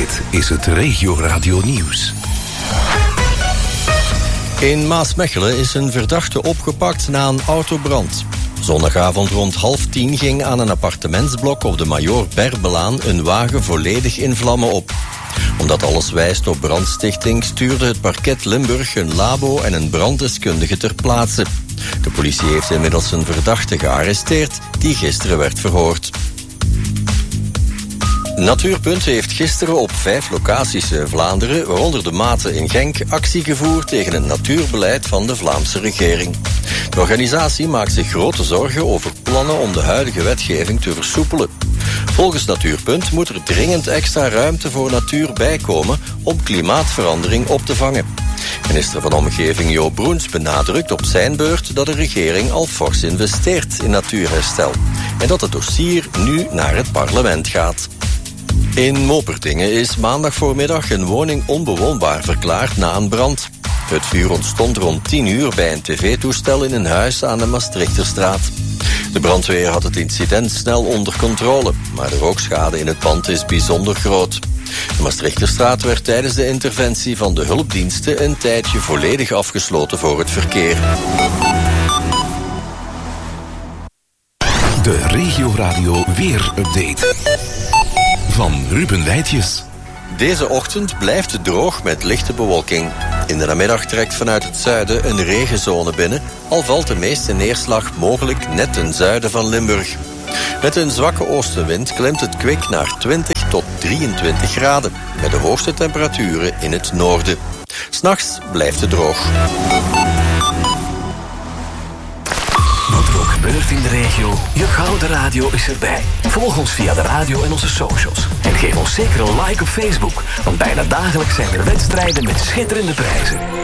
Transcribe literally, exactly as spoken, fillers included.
Dit is het Regio Radio Nieuws. In Maasmechelen is een verdachte opgepakt na een autobrand. Zondagavond rond half tien ging aan een appartementsblok op de Major Berbelaan een wagen volledig in vlammen op. Omdat alles wijst op brandstichting stuurde het parket Limburg een labo en een branddeskundige ter plaatse. De politie heeft inmiddels een verdachte gearresteerd die gisteren werd verhoord. Natuurpunt heeft gisteren op vijf locaties in Vlaanderen, waaronder de Maten in Genk, actie gevoerd tegen het natuurbeleid van de Vlaamse regering. De organisatie maakt zich grote zorgen over plannen om de huidige wetgeving te versoepelen. Volgens Natuurpunt moet er dringend extra ruimte voor natuur bijkomen om klimaatverandering op te vangen. Minister van Omgeving Joop Broens benadrukt op zijn beurt dat de regering al fors investeert in natuurherstel en dat het dossier nu naar het parlement gaat. In Moperdingen is maandag voormiddag een woning onbewoonbaar verklaard na een brand. Het vuur ontstond rond tien uur bij een tv-toestel in een huis aan de Maastrichterstraat. De brandweer had het incident snel onder controle, maar de rookschade in het pand is bijzonder groot. De Maastrichterstraat werd tijdens de interventie van de hulpdiensten een tijdje volledig afgesloten voor het verkeer. De Regio Radio Weer-update van Ruben Weitjes. Deze ochtend blijft het droog met lichte bewolking. In de namiddag trekt vanuit het zuiden een regenzone binnen, al valt de meeste neerslag mogelijk net ten zuiden van Limburg. Met een zwakke oostenwind klimt het kwik naar twintig tot drieëntwintig graden, met de hoogste temperaturen in het noorden. 'S Nachts blijft het droog. Wat er ook gebeurt in de regio, je gouden radio is erbij. Volg ons via de radio en onze socials. En geef ons zeker een like op Facebook, want bijna dagelijks zijn er wedstrijden met schitterende prijzen.